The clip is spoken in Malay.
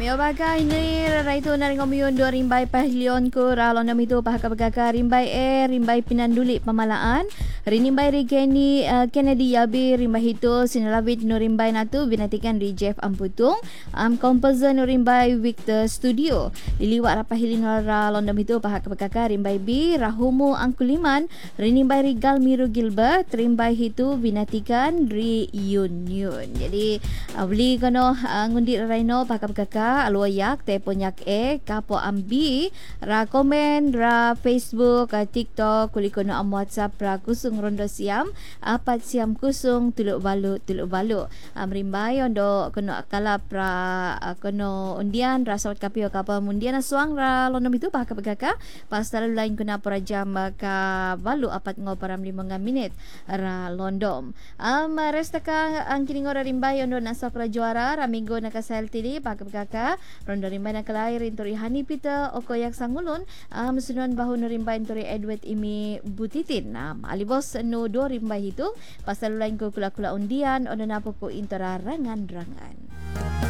Yo bagai ni raito na ring omyon do rimbai pahlion ko ralon nami tu pahaka bagaka rimbai rimbai pinanduli pamalaan rinimbai rigeni Kennedy yabi rimbai hito sinalawit no rimbai natu binatikan ri Jeff Amputung composer no rimbai Victor Studio liliwat rapahilin ralon nami tu pahaka bagaka rimbai bi rahumu angkuliman rinimbai rigal miru Gilbert rimbai hito binatikan ri Union. Jadi beli kono ngundi raino pahaka bagaka aluayak teponyak kapo ambi ra komen ra Facebook TikTok kulikono am WhatsApp ra kusung rondo siam apat siam kusung tuluk balu rimbai ondo kono kalap ra kono undian ra sawat kapio kapal mundian suang ra lonom itu pahaka bagaka pasal lain kuna para jam ka balu apat ngoparam 5 minit ra londom restaka ang kiningora rimbai ondo nasa pra juara raminggo nakasal tili pahaka bagaka rondo rimbai nakalai rintori Hani Peter okoyak sangulun sunon bahu no rimbai rintori Edward Imi Butitin alibos no do rimbai hitung pasal lain ko kula-kula undian ono napo ko intara rangan-rangan.